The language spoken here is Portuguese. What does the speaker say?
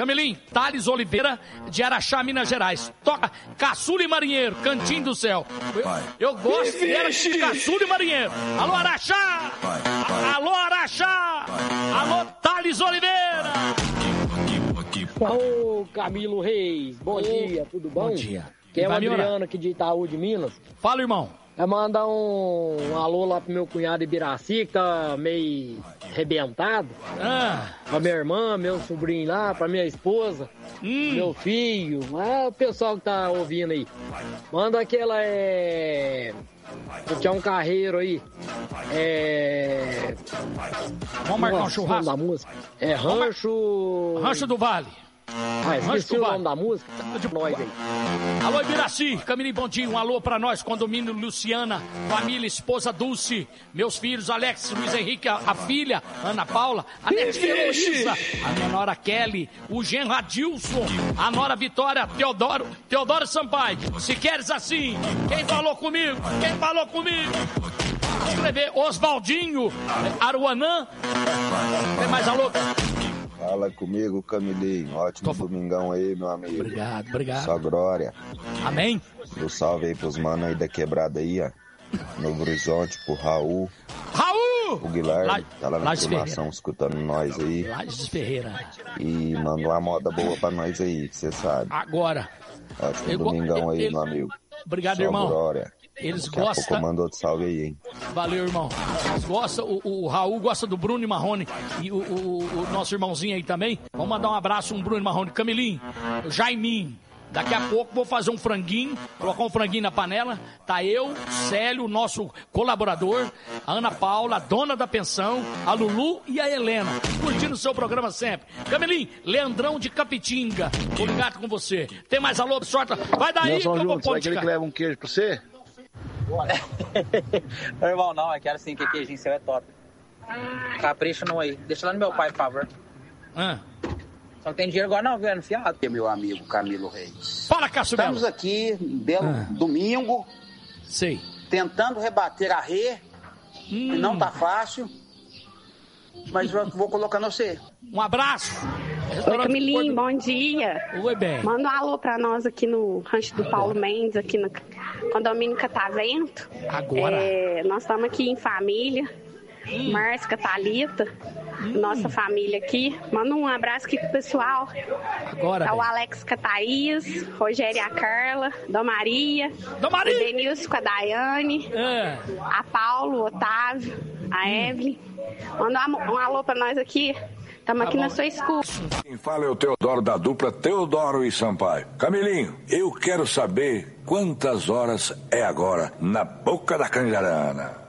Camilim, Thales Oliveira, de Araxá, Minas Gerais. Toca Caçula e Marinheiro, Cantinho do Céu. Eu gosto de Caçula e Marinheiro. Alô, Araxá! Alô, Araxá! Alô, Thales Oliveira! Ô, Camilo Reis, bom dia, tudo bom? Bom dia. Que é o Adriano aqui de Itaú de Minas. Fala, irmão. Eu mandar um alô lá pro meu cunhado Ibiraci, que tá meio arrebentado. Pra minha irmã, meu sobrinho lá, pra minha esposa, meu filho, o pessoal que tá ouvindo aí. Manda aquela, tinha um carreiro aí. Vamos marcar um churrasco? Da música. Rancho do Vale. Esqueci o nome da música. De nós aí. Alô, Ibiraci, Camilim, bom dia. Um alô pra nós, condomínio Luciana, família, esposa Dulce, meus filhos Alex, Luiz Henrique, a filha Ana Paula, a netinha Heloísa, a minha nora Kelly, o genro Adilson, a nora Vitória, Teodoro Sampaio. Se queres assim, quem falou comigo? Escrever Oswaldinho, Aruanã. Tem mais alô? Fala comigo, Camilinho. Ótimo domingão aí, meu amigo. Obrigado. Só glória. Amém. Um salve aí pros manos aí da quebrada aí, ó. Novo Horizonte, pro Raul. O Guilherme, tá lá na filmação escutando nós aí. Lages Ferreira. E manda uma moda boa pra nós aí, que você sabe. Agora. Ótimo domingão aí, meu amigo. Obrigado, Só irmão. Glória. Eles Daqui a gostam. pouco manda outro salve aí, hein? Valeu, irmão. Eles gostam, o Raul gosta do Bruno e Marrone. E o nosso irmãozinho aí também. Vamos mandar um abraço, Bruno e Marrone. Camilim, Jaiminho. Daqui a pouco vou fazer um franguinho, colocar um franguinho na panela. Tá eu, Célio, nosso colaborador, a Ana Paula, a dona da pensão, a Lulu e a Helena, curtindo o seu programa sempre. Camilim, Leandrão de Capitinga, tô ligado com você. Tem mais alô, sorte? Vai daí, João, você vai querer que leve um queijo pra você? Não, irmão, não, eu quero sim, que queijinho seu é top. Capricha não aí. Deixa lá no meu pai, por favor. Só não tem dinheiro agora não, velho, fiado. Meu amigo Camilo Reis. Fala, Cássio Belo. Estamos aqui, belo domingo. Sei. Tentando rebater a Rê. E não tá fácil. Mas eu vou colocar no você. Um abraço. Oi, Camilinho, bom dia. Oi, bem. Manda um alô pra nós aqui no Rancho do Paulo Mendes, aqui no condomínio Catavento. Agora. Nós estamos aqui em família. Márcia, Thalita, nossa família aqui. Manda um abraço aqui pro pessoal. Agora. Tá o Alex Cataís, Rogério e a Carla, Dona Maria. O Denilson com a Daiane. A Paulo, o Otávio, a Evelyn. Manda um alô pra nós aqui. Estamos aqui na sua escuta. Quem fala é o Teodoro da dupla Teodoro e Sampaio. Camilinho, eu quero saber quantas horas é agora na Boca da Canjarana.